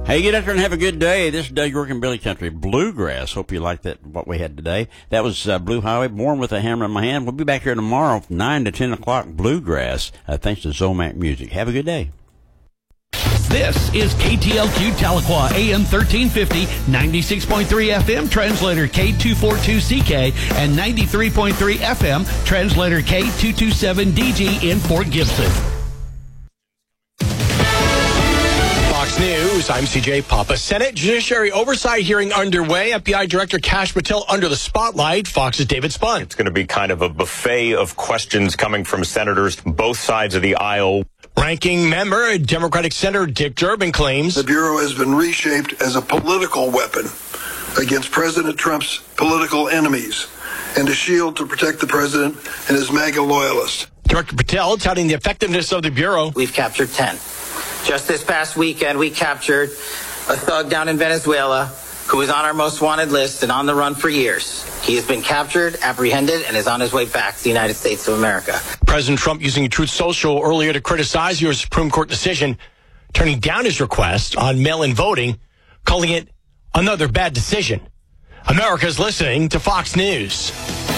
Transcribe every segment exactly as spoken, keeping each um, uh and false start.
Hey, get out there and have a good day. This is Doug York and Billy Country Bluegrass. Hope you liked that, what we had today. That was uh, Blue Highway, Born with a Hammer in My Hand. We'll be back here tomorrow from nine to ten o'clock, Bluegrass, uh, thanks to Zomac Music. Have a good day. This is K T L Q Tahlequah, A M thirteen fifty, ninety-six point three F M, translator K two forty-two C K, and ninety-three point three F M, translator K two twenty-seven D G in Fort Gibson. Fox News, I'm C J Papa. Senate Judiciary Oversight hearing underway. F B I Director Kash Patel under the spotlight. Fox's David Spun. It's going to be kind of a buffet of questions coming from senators both sides of the aisle. Ranking member, Democratic Senator Dick Durbin claims the Bureau has been reshaped as a political weapon against President Trump's political enemies and a shield to protect the president and his MAGA loyalists. Director Patel touting the effectiveness of the Bureau. We've captured ten. Just this past weekend, we captured a thug down in Venezuela who was on our most wanted list and on the run for years. He has been captured, apprehended, and is on his way back to the United States of America. President Trump using Truth Social earlier to criticize your Supreme Court decision, turning down his request on mail-in voting, calling it another bad decision. America's listening to Fox News.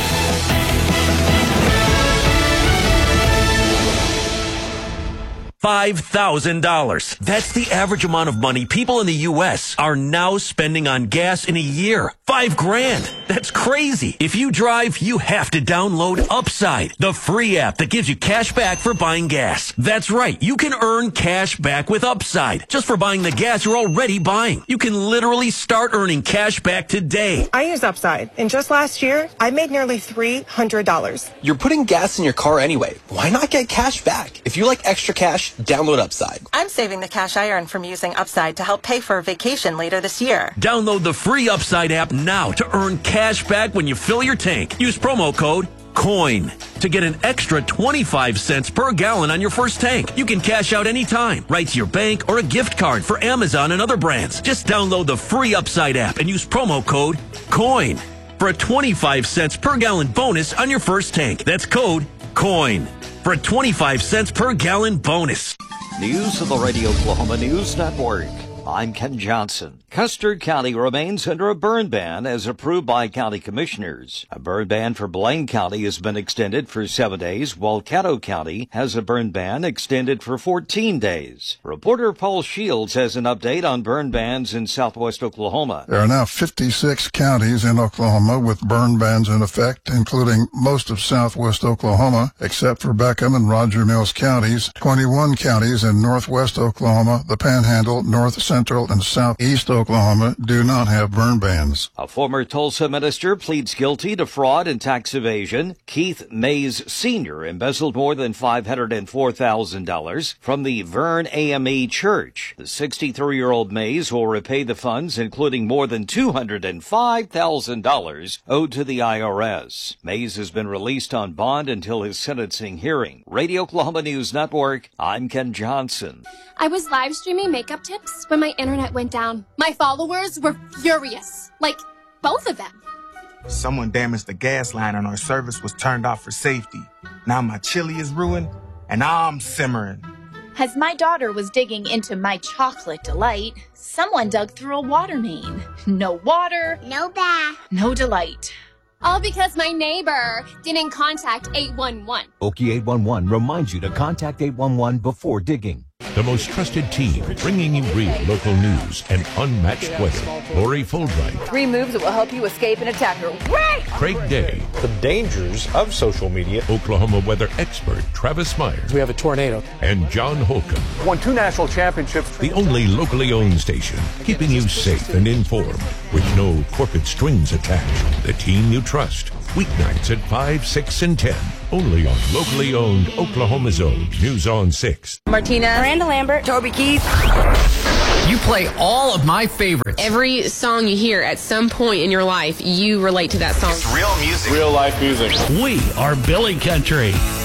five thousand dollars. That's the average amount of money people in the U S are now spending on gas in a year. Five grand. That's crazy. If you drive, you have to download Upside, the free app that gives you cash back for buying gas. That's right. You can earn cash back with Upside just for buying the gas you're already buying. You can literally start earning cash back today. I use Upside, and just last year, I made nearly three hundred dollars. You're putting gas in your car anyway. Why not get cash back? If you like extra cash, download Upside. I'm saving the cash I earn from using Upside to help pay for a vacation later this year. Download the free Upside app now to earn cash back when you fill your tank. Use promo code COIN to get an extra twenty-five cents per gallon on your first tank. You can cash out anytime, right to your bank or a gift card for Amazon and other brands. Just download the free Upside app and use promo code COIN for a twenty-five cents per gallon bonus on your first tank. That's code COIN for a twenty-five cents per gallon bonus. News of the Radio Oklahoma News Network. I'm Ken Johnson. Custer County remains under a burn ban as approved by county commissioners. A burn ban for Blaine County has been extended for seven days, while Caddo County has a burn ban extended for fourteen days. Reporter Paul Shields has an update on burn bans in southwest Oklahoma. There are now fifty-six counties in Oklahoma with burn bans in effect, including most of southwest Oklahoma, except for Beckham and Roger Mills counties. twenty-one counties in northwest Oklahoma, the Panhandle, North Central, and southeast Oklahoma do not have burn bans. A former Tulsa minister pleads guilty to fraud and tax evasion. Keith Mays Senior embezzled more than five hundred four thousand dollars from the Vern A M E Church. The sixty-three-year-old Mays will repay the funds, including more than two hundred five thousand dollars owed to the I R S. Mays has been released on bond until his sentencing hearing. Radio Oklahoma News Network, I'm Ken Johnson. I was live streaming makeup tips when my internet went down. My followers were furious. Like, both of them. Someone damaged the gas line and our service was turned off for safety. Now my chili is ruined and I'm simmering. As my daughter was digging into my chocolate delight, someone dug through a water main. No water. No bath. No delight. All because my neighbor didn't contact eight one one. Okie eight one one reminds you to contact eight one one before digging. The most trusted team, bringing you real local news and unmatched weather. Lori Fulbright. Three moves that will help you escape an attacker. Right! Craig Day. The dangers of social media. Oklahoma weather expert Travis Myers. We have a tornado. And John Holcomb. Won two national championships. The only locally owned station, keeping you safe and informed, with no corporate strings attached. The team you trust. Weeknights at five, six, and ten. Only on locally owned Oklahoma's own News on six. Martina. Miranda Lambert. Toby Keith. You play all of my favorites. Every song you hear at some point in your life, you relate to that song. It's real music. Real life music. We are Billy Country.